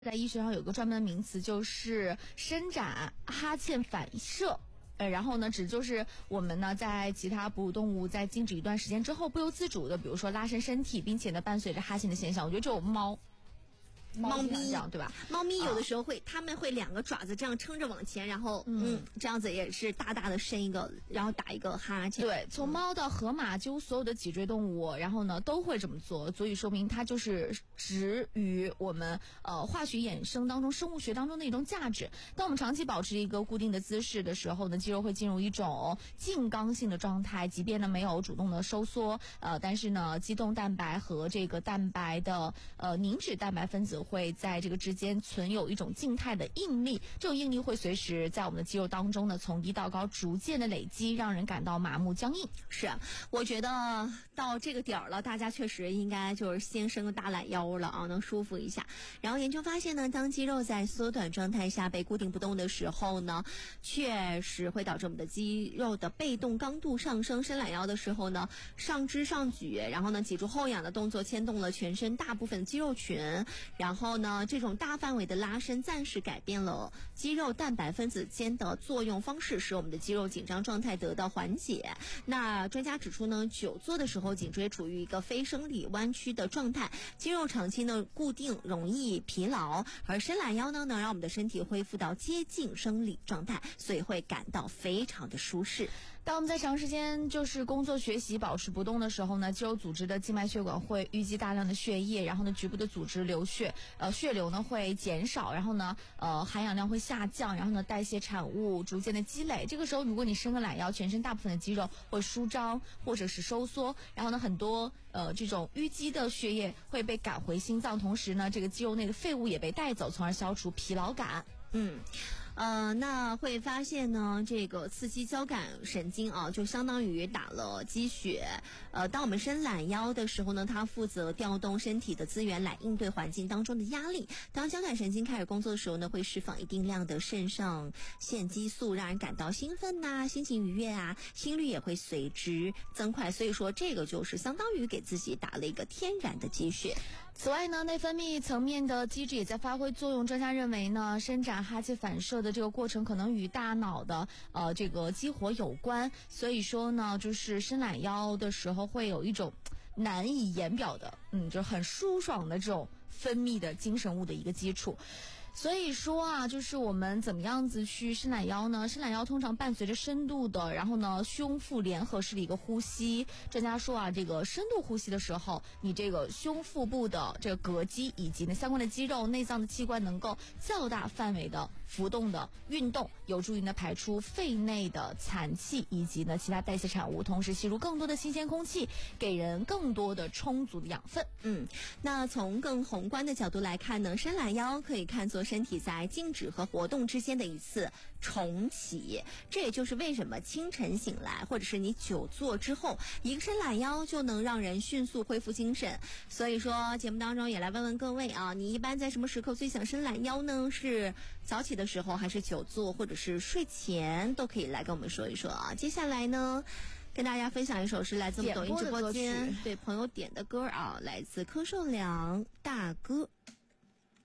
在医学上有个专门名词，就是伸展哈欠反射。然后呢，指就是我们呢在其他哺乳动物在静止一段时间之后，不由自主的，比如说拉伸身体，并且呢伴随着哈欠的现象。我觉得这种猫咪这样对吧？ 猫咪有的时候会，它们会两个爪子这样撑着往前，然后这样子也是大大的伸一个，然后打一个哈欠。 对，从猫到河马，几乎所有的脊椎动物，然后呢都会这么做，所以说明它就是植于我们化学衍生当中、生物学当中的一种价值。当我们长期保持一个固定的姿势的时候呢，肌肉会进入一种静刚性的状态，即便呢没有主动的收缩，但是呢肌动蛋白和这个蛋白的凝脂蛋白分子会在这个之间存有一种静态的应力，这种应力会随时在我们的肌肉当中呢从低到高逐渐的累积，让人感到麻木僵硬。 是啊，我觉得到这个点儿了，大家确实应该就是先伸个大懒腰了啊，能舒服一下。然后研究发现呢，当肌肉在缩短状态下被固定不动的时候呢，确实会导致我们的肌肉的被动刚度上升。伸懒腰的时候呢，上肢上举，然后呢脊柱后仰的动作牵动了全身大部分肌肉群，然后呢这种大范围的拉伸暂时改变了肌肉蛋白分子间的作用方式，使我们的肌肉紧张状态得到缓解。那专家指出呢，久坐的时候颈椎处于一个非生理弯曲的状态，肌肉长期呢固定容易疲劳，而伸懒腰呢能让我们的身体恢复到接近生理状态，所以会感到非常的舒适。 当我们在长时间就是工作学习保持不动的时候呢，肌肉组织的静脉血管会淤积大量的血液，然后呢局部的组织流血，血流呢会减少，然后呢含氧量会下降，然后呢代谢产物逐渐的积累。这个时候如果你伸个懒腰，全身大部分的肌肉会舒张或者是收缩，然后呢很多这种淤积的血液会被赶回心脏，同时呢这个肌肉内的废物也被带走，从而消除疲劳感。 那会发现呢，这个刺激交感神经啊，就相当于打了鸡血。当我们伸懒腰的时候呢，它负责调动身体的资源来应对环境当中的压力。当交感神经开始工作的时候呢，会释放一定量的肾上腺激素，让人感到兴奋呐，心情愉悦啊，心率也会随之增快。所以说，这个就是相当于给自己打了一个天然的鸡血。 此外呢，内分泌层面的机制也在发挥作用。专家认为呢，伸展哈欠反射的这个过程可能与大脑的这个激活有关，所以说呢，就是伸懒腰的时候会有一种难以言表的，就是很舒爽的这种分泌的精神物的一个基础。所以说啊，就是我们怎么样子去伸懒腰呢？伸懒腰通常伴随着深度的，然后呢胸腹联合式的一个呼吸。专家说啊，这个深度呼吸的时候，你这个胸腹部的这个膈肌以及呢相关的肌肉、内脏的器官能够较大范围的浮动的运动，有助于呢排出肺内的残气以及呢其他代谢产物，同时吸入更多的新鲜空气，给人更多的充足的养分。 那从更宏观的角度来看呢，伸懒腰可以看作身体在静止和活动之间的一次重启。这也就是为什么清晨醒来或者是你久坐之后，一个伸懒腰就能让人迅速恢复精神。所以说节目当中也来问问各位啊，你一般在什么时刻最想伸懒腰呢？是早起的时候，还是久坐，或者是睡前，都可以来跟我们说一说啊。接下来呢，跟大家分享一首是来自抖音直播间对朋友点的歌啊，来自柯受良大哥。